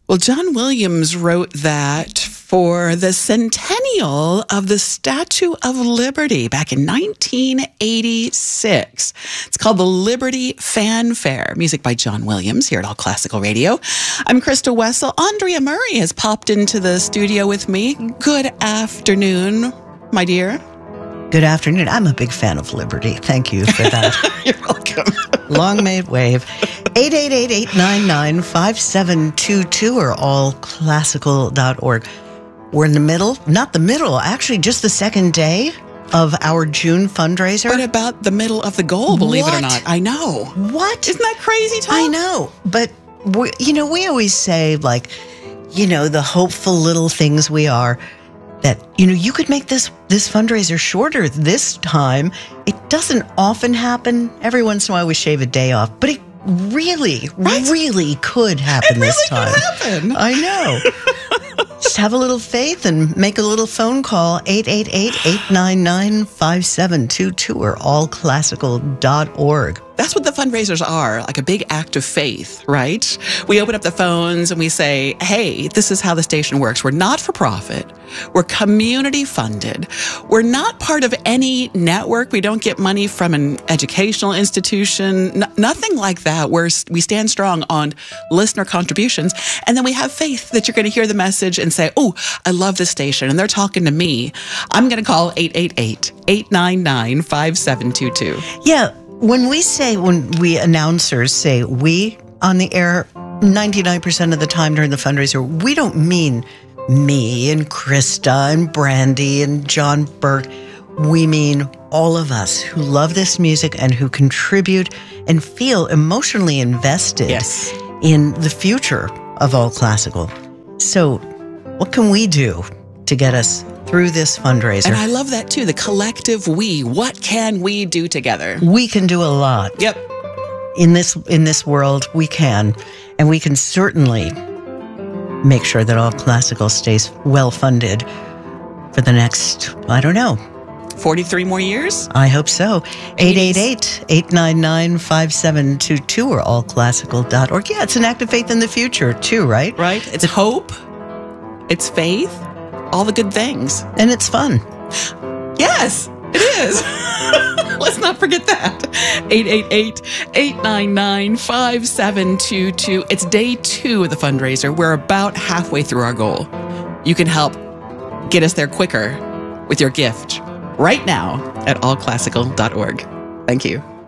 Well, John Williams wrote that for the centennial of the Statue of Liberty back in 1986. It's called the Liberty Fanfare. Music by John Williams here at All Classical Radio. I'm Krista Wessel. Andrea Murray has popped into the studio with me. Good afternoon, my dear. Good afternoon. I'm a big fan of Liberty. Thank you for that. You're welcome. Long may it wave. 888-899-5722 or allclassical.org. We're in the middle, not the middle, actually just the second day of our June fundraiser. What about the middle of the goal, believe it or not? I know. What? Isn't that crazy, Tom? I know. But, we always say, the hopeful little things we are, that, you could make this fundraiser shorter this time. It doesn't often happen. Every once in a while we shave a day off, but it really could happen this time. It really could happen. I know. Just have a little faith and make a little phone call, 888-899-5722 or allclassical.org. That's what the fundraisers are, like a big act of faith, right? We open up the phones and we say, hey, this is how the station works. We're not for profit. We're community funded. We're not part of any network. We don't get money from an educational institution, nothing like that. We stand strong on listener contributions. And then we have faith that you're going to hear the message and say, oh, I love this station and they're talking to me. I'm going to call 888-899-5722. Yeah. When we announcers say we on the air, 99% of the time during the fundraiser, we don't mean me and Krista and Brandy and John Burke. We mean all of us who love this music and who contribute and feel emotionally invested in the future of All Classical. So what can we do to get us through this fundraiser? And I love that too, the collective we. What can we do together? We can do a lot. Yep. In this world, we can. And we can certainly make sure that All Classical stays well funded for the next, 43 more years? I hope so. 888-899-5722 or allclassical.org. Yeah, it's an act of faith in the future too, right? Right. It's hope. It's faith. All the good things. And it's fun. Yes, it is. Let's not forget that. 888-899-5722. It's day 2 of the fundraiser. We're about halfway through our goal. You can help get us there quicker with your gift right now at allclassical.org. Thank you.